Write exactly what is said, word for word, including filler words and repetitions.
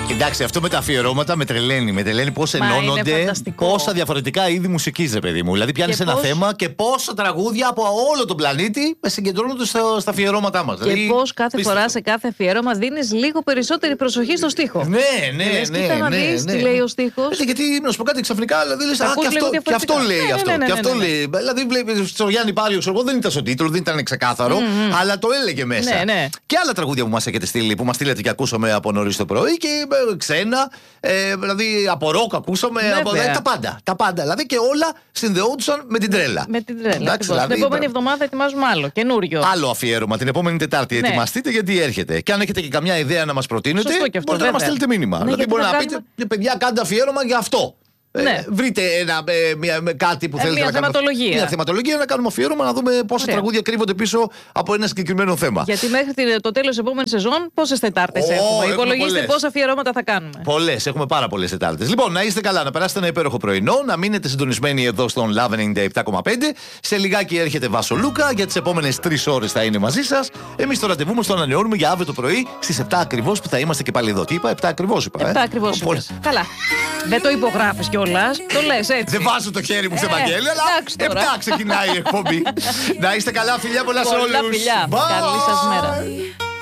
Εντάξει, αυτό με τα αφιερώματα με τρελαίνει. Με τρελαίνει πώς ενώνονται πόσα διαφορετικά είδη μουσικής, ρε παιδί μου. Δηλαδή, πιάνεις ένα πώς... θέμα και πόσα τραγούδια από όλο τον πλανήτη συγκεντρώνονται στα, στα αφιερώματά μας. Και δηλαδή, πώς κάθε πίστευτο. φορά σε κάθε αφιέρωμα δίνεις λίγο περισσότερη προσοχή στο στίχο. Ναι, ναι, λες, ναι. Κοίτα ναι, να ναι, δεις ναι. τι λέει ο στίχος. Ε, γιατί να σου πω κάτι ξαφνικά, δηλαδή λες, α, και αυτό, και αυτό λέει ναι, αυτό. Ναι, ναι, και ναι, αυτό ναι, ναι. λέει. Δηλαδή, βλέπεις στο Γιάννη Πάριο, ξέρω εγώ, δεν ήταν στον τίτλο, δεν ήταν ξεκάθαρο, mm-hmm. αλλά το έλεγε μέσα. Ναι, ναι. Και άλλα τραγούδια που μας έχετε στείλει, που μας στείλετε και ακούσαμε από νωρίς το πρωί και ε, ξένα, ε, δηλαδή από ροκ ακούσαμε, ναι, από, δηλαδή, τα πάντα. Τα πάντα. Δηλαδή και όλα συνδεόντουσαν με την τρέλα. Με την τρέλα. Εντάξει, δηλαδή, την επόμενη εβδομάδα ετοιμάζουμε άλλο, καινούριο. Άλλο αφιέρωμα την επόμενη Τετάρτη. Ναι. Ετοιμαστείτε γιατί έρχεται. Και αν έχετε και καμιά ιδέα να μας προτείνετε, αυτό, μπορείτε βέβαια. να μας στείλετε μήνυμα. Ναι, δηλαδή, μπορεί να βγάλουμε... πείτε, παιδιά, κάντε αφιέρωμα για αυτό. Ναι. Ε, βρείτε ένα, ε, μια, με κάτι που ε, θέλετε μια να κάνουμε. θεματολογία. Μια θεματολογία να κάνουμε αφιέρωμα, να δούμε πόσα Ωραία. τραγούδια κρύβονται πίσω από ένα συγκεκριμένο θέμα. Γιατί μέχρι το τέλος της επόμενης σεζόν, πόσες Τετάρτες Oh, έχουμε. έχουμε Υπολογίστε πολλές. πόσα αφιερώματα θα κάνουμε. Πολλές, έχουμε πάρα πολλές Τετάρτες. Λοιπόν, να είστε καλά, να περάσετε ένα υπέροχο πρωινό, να μείνετε συντονισμένοι εδώ στον Love ενενήντα επτά κόμμα πέντε. Σε λιγάκι έρχεται Βάσο Λούκα, για τις επόμενες τρεις ώρες θα είναι μαζί σας. Εμείς το ραντεβού μας το ανανεώνουμε για αύριο το πρωί στις επτά ακριβώς που θα είμαστε και πάλι εδώ. Τι είπα, επτά ακριβώς είπα. επτά ακριβώς. Καλά. Δεν το υπογράφεις κιόλας. Το λες έτσι. Δεν βάζω το χέρι μου σε Ε, Βαγγέλη, αλλά εντάξει τώρα. επτά ξεκινάει η εκπομπή. Να είστε καλά, φιλιά, πολλά σε Πολλά όλους. φιλιά. Bye. Καλή σας μέρα.